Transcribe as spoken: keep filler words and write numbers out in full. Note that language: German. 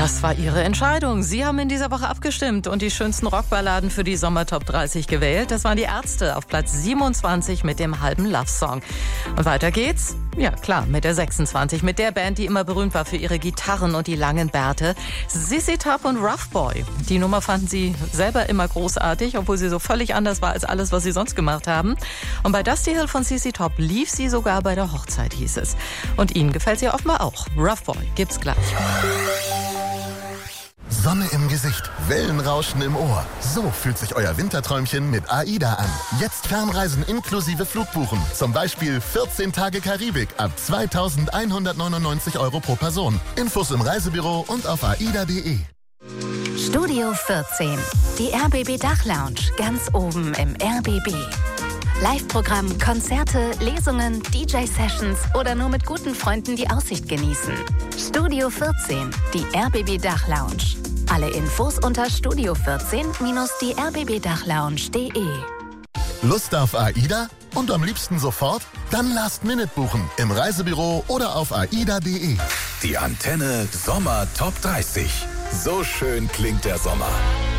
Das war Ihre Entscheidung. Sie haben in dieser Woche abgestimmt und die schönsten Rockballaden für die Sommer-Top dreißig gewählt. Das waren die Ärzte auf Platz siebenundzwanzig mit dem halben Love-Song. Und weiter geht's. Ja, klar, mit der sechsundzwanzig, mit der Band, die immer berühmt war für ihre Gitarren und die langen Bärte. Z Z Top und Rough Boy. Die Nummer fanden sie selber immer großartig, obwohl sie so völlig anders war als alles, was sie sonst gemacht haben. Und bei Dusty Hill von Z Z Top lief sie sogar bei der Hochzeit, hieß es. Und Ihnen gefällt sie offenbar auch. Rough Boy gibt's gleich. Sonne im Gesicht, Wellenrauschen im Ohr. So fühlt sich euer Winterträumchen mit AIDA an. Jetzt Fernreisen inklusive Flugbuchen. Zum Beispiel vierzehn Tage Karibik ab zweitausendeinhundertneunundneunzig Euro pro Person. Infos im Reisebüro und auf aida punkt de. Studio vierzehn, die R B B Dachlounge, ganz oben im R B B. Live-Programm, Konzerte, Lesungen, D J-Sessions oder nur mit guten Freunden die Aussicht genießen. Studio vierzehn, die R B B Dachlounge. Alle Infos unter studio vierzehn die r b b dachlounge punkt de. Lust auf AIDA? Und am liebsten sofort? Dann Last Minute buchen im Reisebüro oder auf aida punkt de. Die Antenne Sommer Top dreißig. So schön klingt der Sommer.